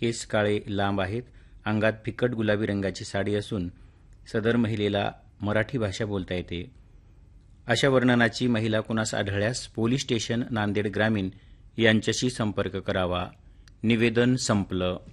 केस काळे लांब आहेत, अंगात फिकट गुलाबी रंगाची साडी असून सदर महिलेला मराठी भाषा बोलता येते. अशा वर्णनाची महिला कुणास आढळल्यास पोलीस स्टेशन नांदेड ग्रामीण यांच्याशी संपर्क करावा. निवेदन संपलं.